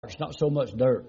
It's not so much dirt,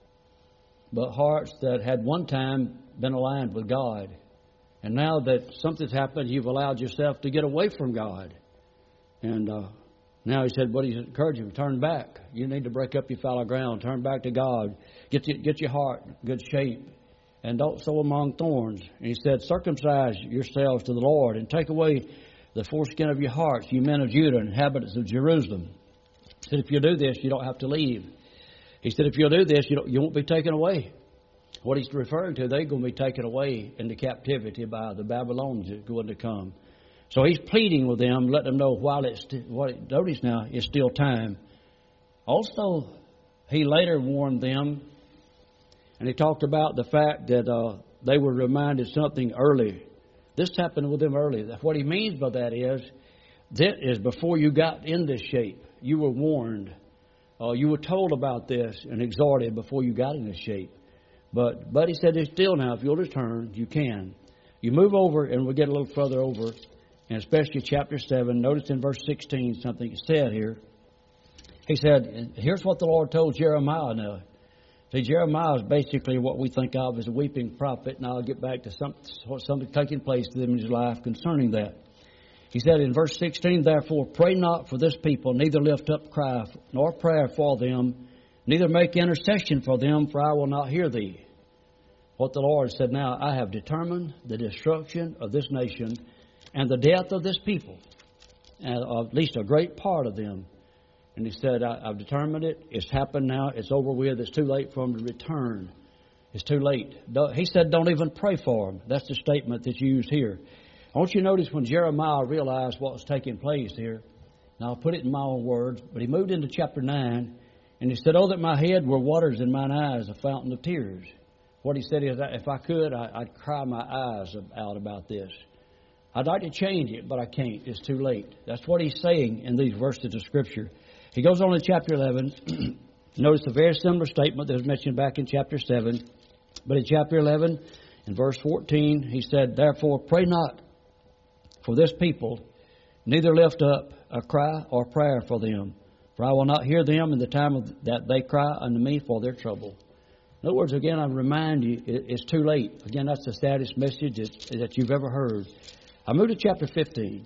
but hearts that had one time been aligned with God. And now that something's happened, you've allowed yourself to get away from God. And now he said, what he's encouraging, turn back. You need to break up your fallow ground. Turn back to God. Get your heart in good shape. And don't sow among thorns. And he said, circumcise yourselves to the Lord and take away the foreskin of your hearts, you men of Judah and inhabitants of Jerusalem. He said, if you do this, you don't have to leave. He said, if you'll do this, you won't be taken away. What he's referring to, they're going to be taken away into captivity by the Babylonians that are going to come. So he's pleading with them, letting them know while notice now, it's still time. Also, he later warned them, and he talked about the fact that they were reminded something early. This happened with them early. What he means by that is before you got in this shape, you were warned. You were told about this and exhorted before you got in this shape. But he said, it's still now, if you'll return, you can. You move over, and we'll get a little further over, and especially chapter 7. Notice in verse 16 something is said here. He said, here's what the Lord told Jeremiah now. See, Jeremiah is basically what we think of as a weeping prophet, and I'll get back to something taking place to them in his life concerning that. He said in verse 16, therefore, pray not for this people, neither lift up cry nor prayer for them, neither make intercession for them, for I will not hear thee. What the Lord said, now I have determined the destruction of this nation and the death of this people, and at least a great part of them. And he said, I've determined it. It's happened now. It's over with. It's too late for them to return. It's too late. He said, don't even pray for them. That's the statement that's used here. I want you to notice when Jeremiah realized what was taking place here. Now, I'll put it in my own words, but he moved into chapter 9, and he said, oh, that my head were waters and mine eyes a fountain of tears. What he said is, if I could, I'd cry my eyes out about this. I'd like to change it, but I can't. It's too late. That's what he's saying in these verses of Scripture. He goes on in chapter 11. Notice a very similar statement that was mentioned back in chapter 7. But in chapter 11, in verse 14, he said, therefore, pray not for this people, neither lift up a cry or prayer for them. For I will not hear them in the time that they cry unto me for their trouble. In other words, again, I remind you, it's too late. Again, that's the saddest message that you've ever heard. I moved to chapter 15.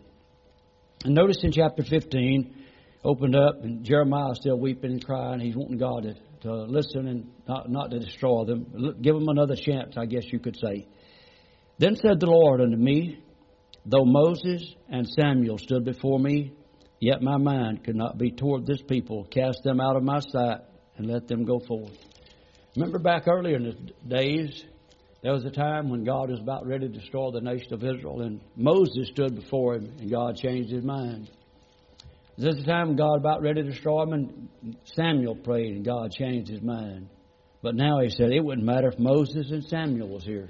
And notice in chapter 15, opened up, and Jeremiah is still weeping and crying. He's wanting God to listen and not to destroy them. Give them another chance, I guess you could say. Then said the Lord unto me, though Moses and Samuel stood before me, yet my mind could not be toward this people. Cast them out of my sight and let them go forth. Remember back earlier in the days, there was a time when God was about ready to destroy the nation of Israel, and Moses stood before him, and God changed his mind. This is the time when God was about ready to destroy him, and Samuel prayed, and God changed his mind. But now he said, it wouldn't matter if Moses and Samuel was here.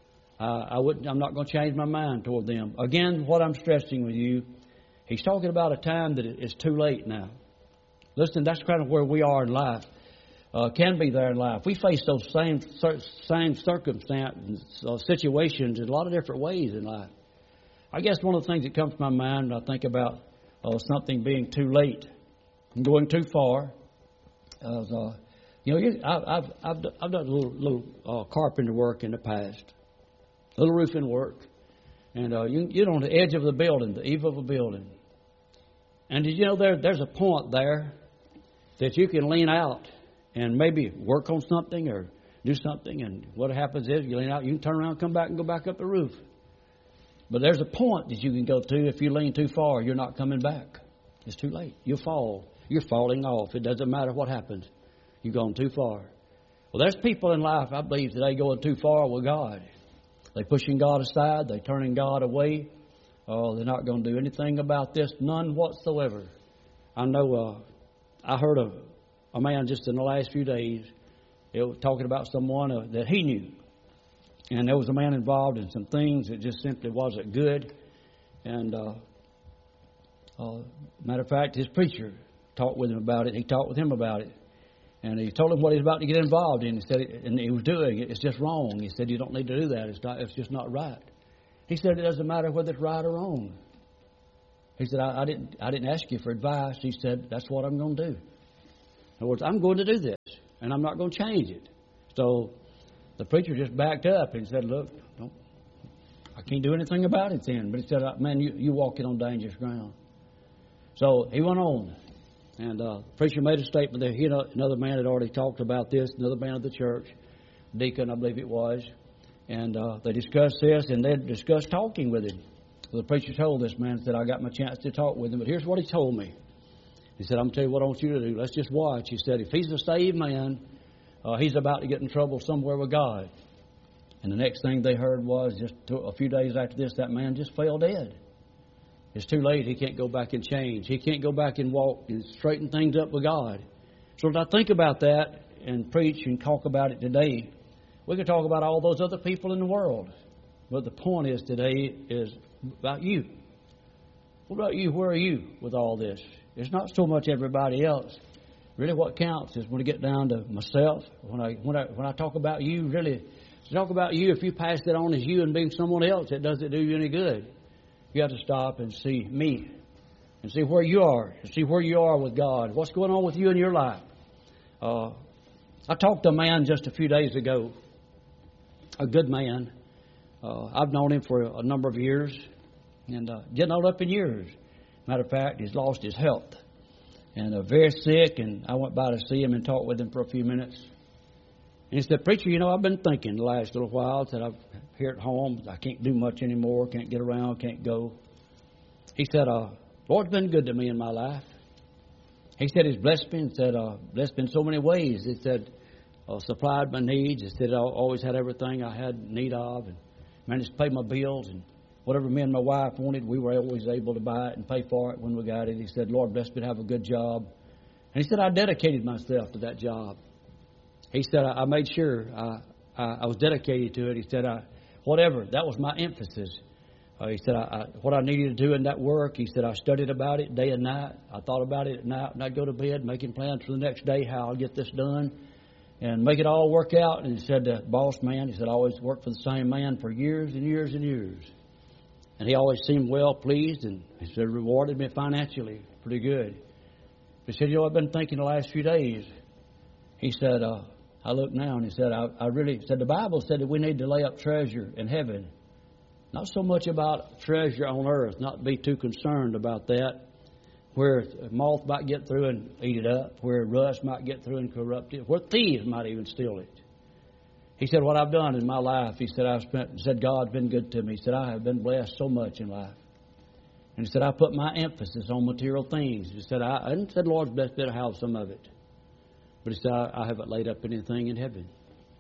I'm not going to change my mind toward them. Again, what I'm stressing with you, he's talking about a time that it's too late now. Listen, that's kind of where we are in life. Can be there in life. We face those same circumstances, situations in a lot of different ways in life. I guess one of the things that comes to my mind when I think about something being too late and going too far. I've done a little carpenter work in the past, a little roofing work, and you're on the edge of the building, the eve of a building, and did you know there's a point there that you can lean out and maybe work on something or do something, and what happens is you lean out, you can turn around, come back, and go back up the roof. But there's a point that you can go to. If you lean too far, you're not coming back. It's too late. You'll fall. You're falling off. It doesn't matter what happens. You've gone too far. Well, there's people in life, I believe, today going too far with God. They're pushing God aside. They're turning God away. They're not going to do anything about this, none whatsoever. I know I heard of a man just in the last few days talking about someone that he knew. And there was a man involved in some things that just simply wasn't good. And matter of fact, his preacher talked with him about it. He talked with him about it. And he told him what he was about to get involved in. He said, and he was doing it. It's just wrong. He said, you don't need to do that. It's just not right. He said, it doesn't matter whether it's right or wrong. He said, I didn't ask you for advice. He said, that's what I'm going to do. In other words, I'm going to do this, and I'm not going to change it. So the preacher just backed up and said, look, I can't do anything about it then. But he said, man, you're walking on dangerous ground. So he went on. And the preacher made a statement that another man had already talked about this, another man of the church, deacon, I believe it was. And they discussed this, and they discussed talking with him. So the preacher told this man, said, I got my chance to talk with him, but here's what he told me. He said, I'm going to tell you what I want you to do. Let's just watch. He said, if he's a saved man, he's about to get in trouble somewhere with God. And the next thing they heard was, just a few days after this, that man just fell dead. It's too late. He can't go back and change. He can't go back and walk and straighten things up with God. So as I think about that and preach and talk about it today, we can talk about all those other people in the world. But the point is today is about you. What about you? Where are you with all this? It's not so much everybody else. Really what counts is when I get down to myself, when I talk about you, really, to talk about you, if you pass it on as you and being someone else, it doesn't do you any good. You have to stop and see me and see where you are, and see where you are with God. What's going on with you in your life? I talked to a man just a few days ago, a good man. I've known him for a number of years, and getting all up in years. Matter of fact, he's lost his health and very sick, and I went by to see him and talk with him for a few minutes. And he said, preacher, I've been thinking the last little while that I'm here at home. I can't do much anymore, can't get around, can't go. He said, Lord's been good to me in my life. He said he's blessed me. He said, blessed me in so many ways. He said, supplied my needs. He said, I always had everything I had need of, and managed to pay my bills, and whatever me and my wife wanted, we were always able to buy it and pay for it when we got it. He said, Lord, bless me to have a good job. And he said, I dedicated myself to that job. He said, I made sure I was dedicated to it. He said, whatever, that was my emphasis. He said, what I needed to do in that work, he said, I studied about it day and night. I thought about it at night, and I'd go to bed making plans for the next day, how I'll get this done and make it all work out. And he said, the boss man, he said, I always worked for the same man for years and years and years. And he always seemed well pleased, and he said, rewarded me financially pretty good. He said, I've been thinking the last few days. He said, I look now, and he said, I really said the Bible said that we need to lay up treasure in heaven. Not so much about treasure on earth, not be too concerned about that, where a moth might get through and eat it up, where rust might get through and corrupt it, where thieves might even steal it. He said, what I've done in my life, he said, God's been good to me. He said, I have been blessed so much in life. And he said, I put my emphasis on material things. He said, Lord's blessed me to have some of it. But he said, I haven't laid up anything in heaven.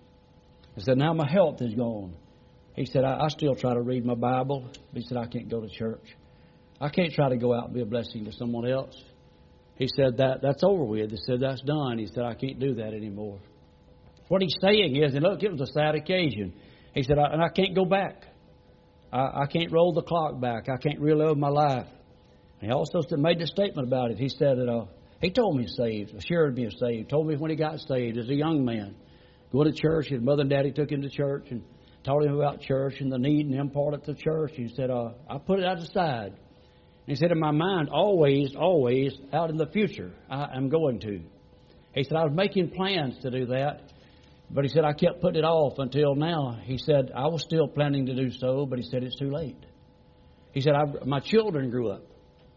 He said, now my health is gone. He said, I still try to read my Bible. He said, I can't go to church. I can't try to go out and be a blessing to someone else. He said, that's over with. He said, that's done. He said, I can't do that anymore. What he's saying is, and look, it was a sad occasion. He said, and I can't go back. I can't roll the clock back. I can't relive my life. And he also made the statement about it. He said that he told me he's saved, assured me he's saved, told me when he got saved as a young man, going to church. His mother and daddy took him to church and taught him about church and the need and importance of church. He said, I put it out aside. And he said, in my mind, always out in the future, I am going to. He said, I was making plans to do that. But he said, I kept putting it off until now. He said, I was still planning to do so, but he said, it's too late. He said, my children grew up.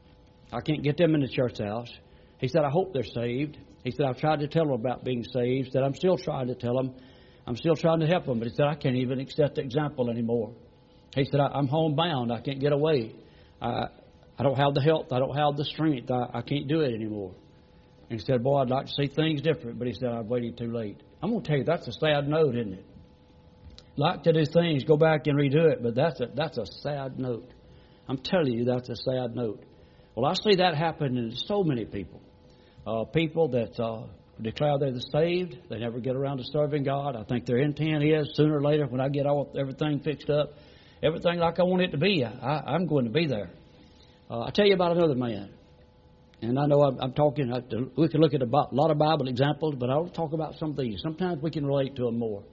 I can't get them in the church house. He said, I hope they're saved. He said, I've tried to tell them about being saved. He said, I'm still trying to tell them. I'm still trying to help them. But he said, I can't even accept the example anymore. He said, I'm homebound. I can't get away. I don't have the health. I don't have the strength. I can't do it anymore. And he said, boy, I'd like to see things different. But he said, I've waited too late. I'm going to tell you, that's a sad note, isn't it? Like to do things, go back and redo it, but that's a sad note. I'm telling you, that's a sad note. Well, I see that happen in so many people. People that declare they're saved, they never get around to serving God. I think their intent is, sooner or later, when I get all everything fixed up, everything like I want it to be, I'm going to be there. I'll tell you about another man. And I know I'm talking, we can look at a lot of Bible examples, but I'll talk about some of these. Sometimes we can relate to them more.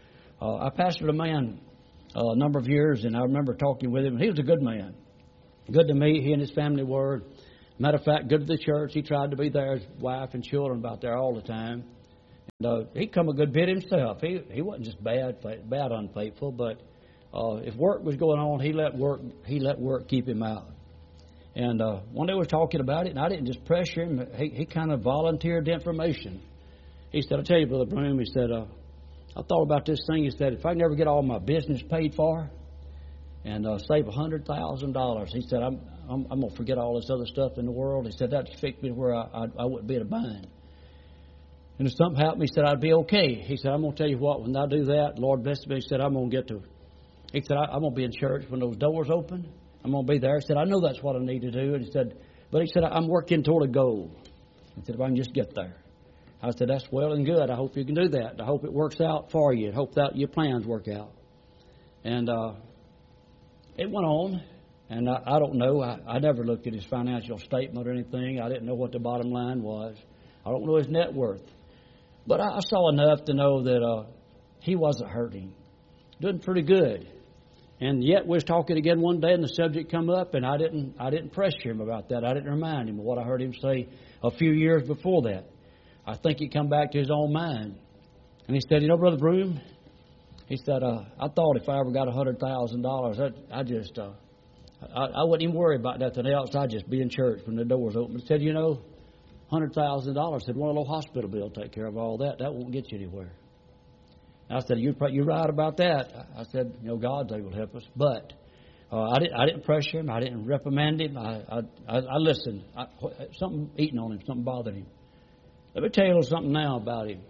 I pastored a man a number of years, and I remember talking with him. He was a good man. Good to me. He and his family were. Matter of fact, go to the church. He tried to be there, his wife and children about there all the time. And he come a good bit himself. He wasn't just bad unfaithful, but if work was going on, he let work keep him out. And one day we were talking about it, and I didn't just pressure him. He kind of volunteered the information. He said, "I tell you, Brother Broom," he said, "I thought about this thing." He said, "If I can never get all my business paid for and save $100,000, he said, I'm going to forget all this other stuff in the world." He said, "That'd fix me where I wouldn't be in a bind. And if something happened," he said, "I'd be okay." He said, "I'm going to tell you what, when I do that, Lord bless me," he said, "I'm going to get to," he said, "I'm going to be in church when those doors open. I'm going to be there." He said, "I know that's what I need to do." And he said, "I'm working toward a goal." He said, "If I can just get there." I said, "That's well and good. I hope you can do that. I hope it works out for you. I hope that your plans work out." And it went on. And I don't know. I never looked at his financial statement or anything. I didn't know what the bottom line was. I don't know his net worth. But I saw enough to know that he wasn't hurting. Doing pretty good. And yet we was talking again one day, and the subject come up, and I didn't pressure him about that. I didn't remind him of what I heard him say a few years before that. I think he come back to his own mind. And he said, "You know, Brother Broom," he said, "I thought if I ever got $100,000, I wouldn't even worry about nothing else. I'd just be in church when the doors open." He said, "You know, $100,000, said one little hospital bill will take care of all that. That won't get you anywhere." And I said, "You're right about that." I said, "You know, God's able to help us." But I didn't pressure him. I didn't reprimand him. I listened. Something eating on him. Something bothered him. Let me tell you something now about him.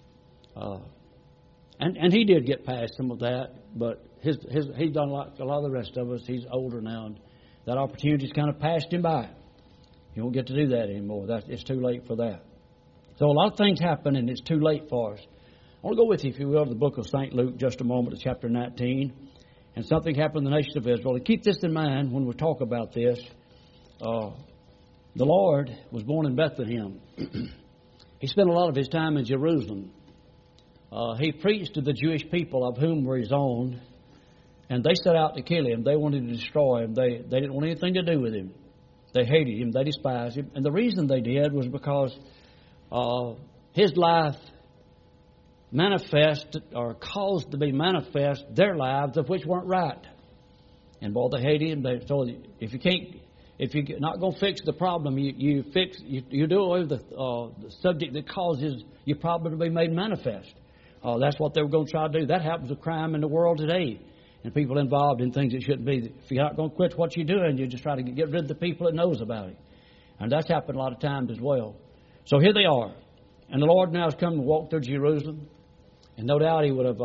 And he did get past some of that, but he's done like a lot of the rest of us. He's older now, and that opportunity's kind of passed him by. He won't get to do that anymore. It's too late for that. So a lot of things happen, and it's too late for us. I want to go with you, if you will, to the book of St. Luke just a moment, to chapter 19. And something happened in the nation of Israel. And keep this in mind when we talk about this. The Lord was born in Bethlehem. He spent a lot of his time in Jerusalem. He preached to the Jewish people, of whom were his own, and they set out to kill him. They wanted to destroy him. They didn't want anything to do with him. They hated him. They despised him. And the reason they did was because his life manifested, or caused to be manifest, their lives of which weren't right. And boy, they hated him. So if you're not going to fix the problem, you do away with the subject that causes your problem to be made manifest. That's what they were going to try to do. That happens with crime in the world today, and people involved in things that shouldn't be. If you're not going to quit what you're doing, you just try to get rid of the people that knows about it. And that's happened a lot of times as well. So here they are. And the Lord now has come and walked through Jerusalem. And no doubt he would have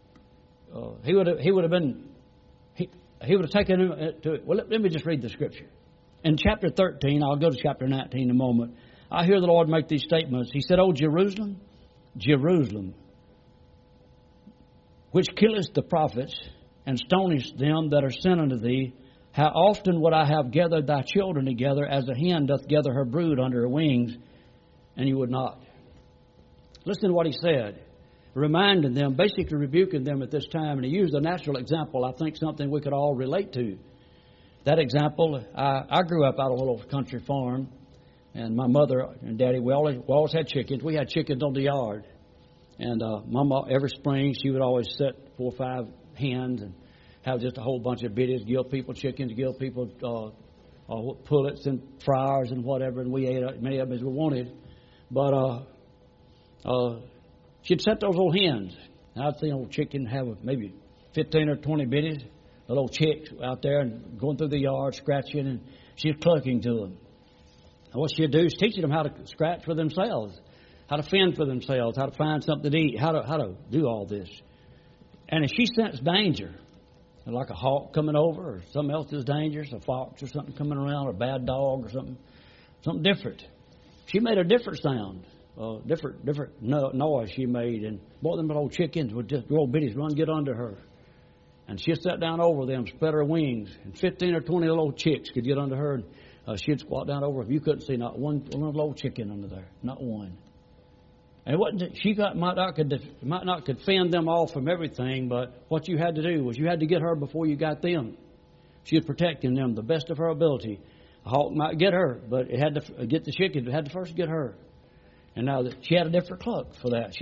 taken him to it. Well, let me just read the scripture. In chapter 13, I'll go to chapter 19 in a moment. I hear the Lord make these statements. He said, "O Jerusalem, Jerusalem, which killest the prophets, and stonest them that are sent unto thee, how often would I have gathered thy children together, as a hen doth gather her brood under her wings, and you would not." Listen to what he said, reminding them, basically rebuking them at this time. And he used a natural example, I think something we could all relate to. That example, I grew up out on a little country farm, and my mother and daddy, we always had chickens. We had chickens on the yard. And Mama, every spring, she would always set 4 or 5 hens and have just a whole bunch of biddies, give people chickens, give people pullets and fryers and whatever, and we ate as many of them as we wanted. But she'd set those old hens. And I'd see an old chicken have maybe 15 or 20 biddies, little chicks out there and going through the yard, scratching, and she's clucking to them. And what she'd do is teaching them how to scratch for themselves, how to fend for themselves, how to find something to eat, how to do all this. And if she sensed danger, like a hawk coming over, or something else is dangerous, a fox or something coming around, or a bad dog or something different, she made a different sound, different noise she made. And boy, them little chickens would just, the old biddies, run get under her. And she'd sit down over them, spread her wings, and 15 or 20 little chicks could get under her, and she'd squat down over them. You couldn't see not one little chicken under there, not one. And it wasn't, might not could fend them off from everything, but what you had to do was you had to get her before you got them. She was protecting them the best of her ability. a hawk might get her, but it had to get the chicken. It had to first get her. And now she had a different cluck for that.